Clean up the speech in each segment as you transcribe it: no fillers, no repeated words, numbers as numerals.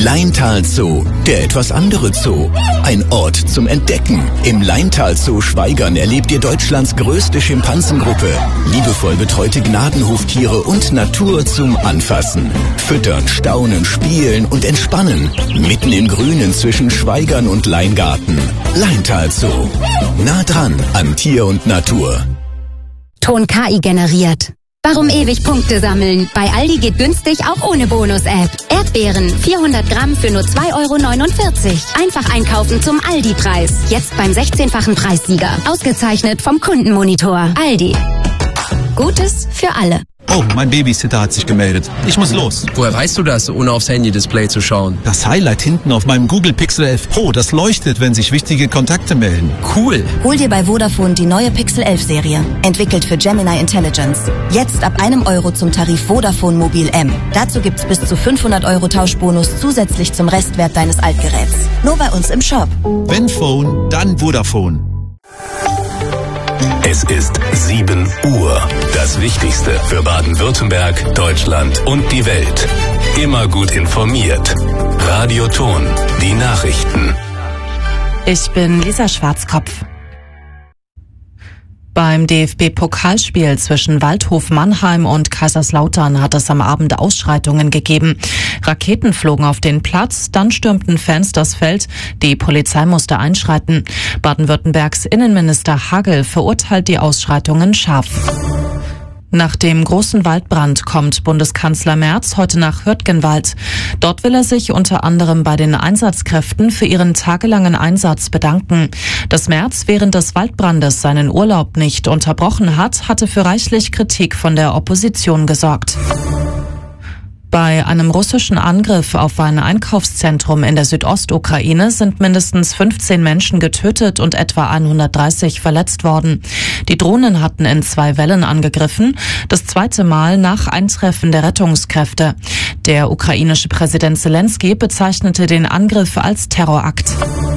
Laintal Zoo, der etwas andere Zoo. Ein Ort zum Entdecken. Im Laintal Zoo Schwaigern erlebt ihr Deutschlands größte Schimpansengruppe. Liebevoll betreute Gnadenhoftiere und Natur zum Anfassen. Füttern, staunen, spielen und entspannen. Mitten im Grünen zwischen Schwaigern und Leingarten. Laintal Zoo. Nah dran an Tier und Natur. Ton KI generiert. Warum ewig Punkte sammeln? Bei Aldi geht günstig auch ohne Bonus-App. Erdbeeren, 400 Gramm für nur 2,49 €. Einfach einkaufen zum Aldi-Preis. Jetzt beim 16-fachen Preissieger. Ausgezeichnet vom Kundenmonitor. Aldi. Gutes für alle. Oh, mein Babysitter hat sich gemeldet. Ich muss los. Woher weißt du das, ohne aufs Handy-Display zu schauen? Das Highlight hinten auf meinem Google Pixel 11 Pro, das leuchtet, wenn sich wichtige Kontakte melden. Cool. Hol dir bei Vodafone die neue Pixel 11 Serie. Entwickelt für Gemini Intelligence. Jetzt ab €1 zum Tarif Vodafone Mobil M. Dazu gibt's bis zu 500 € Tauschbonus zusätzlich zum Restwert deines Altgeräts. Nur bei uns im Shop. Wenn Phone, dann Vodafone. Es ist 7 Uhr. Das Wichtigste für Baden-Württemberg, Deutschland und die Welt. Immer gut informiert. Radio Ton, die Nachrichten. Ich bin Lisa Schwarzkopf. Beim DFB-Pokalspiel zwischen Waldhof Mannheim und Kaiserslautern hat es am Abend Ausschreitungen gegeben. Raketen flogen auf den Platz, dann stürmten Fans das Feld. Die Polizei musste einschreiten. Baden-Württembergs Innenminister Hagel verurteilt die Ausschreitungen scharf. Nach dem großen Waldbrand kommt Bundeskanzler Merz heute nach Hürtgenwald. Dort will er sich unter anderem bei den Einsatzkräften für ihren tagelangen Einsatz bedanken. Dass Merz während des Waldbrandes seinen Urlaub nicht unterbrochen hat, hatte für reichlich Kritik von der Opposition gesorgt. Bei einem russischen Angriff auf ein Einkaufszentrum in der Südostukraine sind mindestens 15 Menschen getötet und etwa 130 verletzt worden. Die Drohnen hatten in 2 Wellen angegriffen, das zweite Mal nach Eintreffen der Rettungskräfte. Der ukrainische Präsident Zelensky bezeichnete den Angriff als Terrorakt.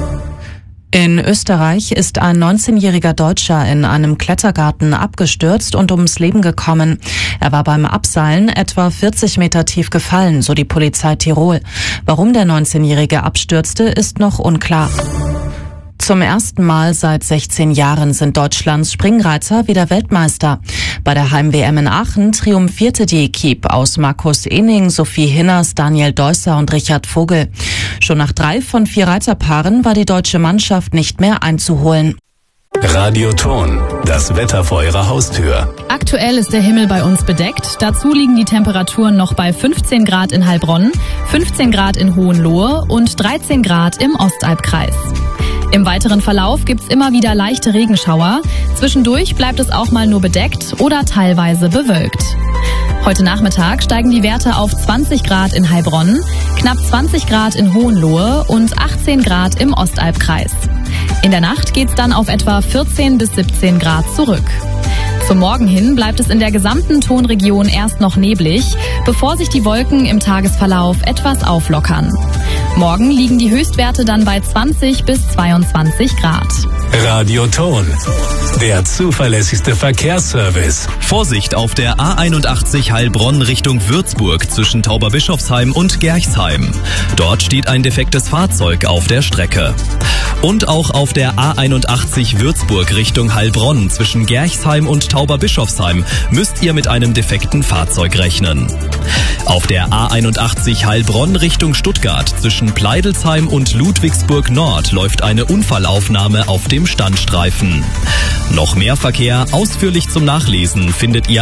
In Österreich ist ein 19-jähriger Deutscher in einem Klettergarten abgestürzt und ums Leben gekommen. Er war beim Abseilen etwa 40 Meter tief gefallen, so die Polizei Tirol. Warum der 19-Jährige abstürzte, ist noch unklar. Zum ersten Mal seit 16 Jahren sind Deutschlands Springreiter wieder Weltmeister. Bei der Heim-WM in Aachen triumphierte die Equipe aus Markus Ening, Sophie Hinners, Daniel Deusser und Richard Vogel. Schon nach 3 von 4 Reiterpaaren war die deutsche Mannschaft nicht mehr einzuholen. Radio Ton, das Wetter vor Ihrer Haustür. Aktuell ist der Himmel bei uns bedeckt. Dazu liegen die Temperaturen noch bei 15 Grad in Heilbronn, 15 Grad in Hohenlohe und 13 Grad im Ostalbkreis. Im weiteren Verlauf gibt's immer wieder leichte Regenschauer. Zwischendurch bleibt es auch mal nur bedeckt oder teilweise bewölkt. Heute Nachmittag steigen die Werte auf 20 Grad in Heilbronn, knapp 20 Grad in Hohenlohe und 18 Grad im Ostalbkreis. In der Nacht geht's dann auf etwa 14 bis 17 Grad zurück. Zum Morgen hin bleibt es in der gesamten Tonregion erst noch neblig, bevor sich die Wolken im Tagesverlauf etwas auflockern. Morgen liegen die Höchstwerte dann bei 20 bis 22 Grad. Radio Ton, der zuverlässigste Verkehrsservice. Vorsicht auf der A81 Heilbronn Richtung Würzburg zwischen Tauberbischofsheim und Gerchsheim. Dort steht ein defektes Fahrzeug auf der Strecke. Und auch auf der A81 Würzburg Richtung Heilbronn zwischen Gerchsheim und Tauberbischofsheim müsst ihr mit einem defekten Fahrzeug rechnen. Auf der A81 Heilbronn Richtung Stuttgart zwischen Pleidelsheim und Ludwigsburg Nord läuft eine Unfallaufnahme auf dem Standstreifen. Noch mehr Verkehr ausführlich zum Nachlesen findet ihr